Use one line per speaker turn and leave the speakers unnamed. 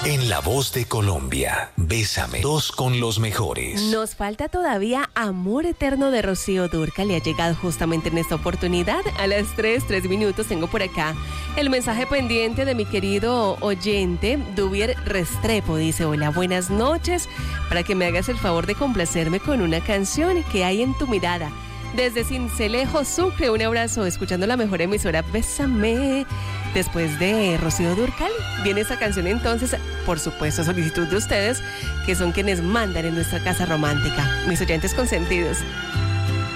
En La Voz de Colombia, Bésame, 2 con los mejores.
Nos falta todavía Amor Eterno de Rocío Dúrcal. Le ha llegado justamente en esta oportunidad. A las 3 minutos tengo por acá el mensaje pendiente de mi querido oyente, Duvier Restrepo. Dice, hola, buenas noches. Para que me hagas el favor de complacerme con una canción que hay en tu mirada. Desde Sincelejo, Sucre, un abrazo, escuchando la mejor emisora, Bésame. Después de Rocío Dúrcal, viene esa canción entonces, por supuesto, solicitud de ustedes, que son quienes mandan en nuestra casa romántica, mis oyentes consentidos.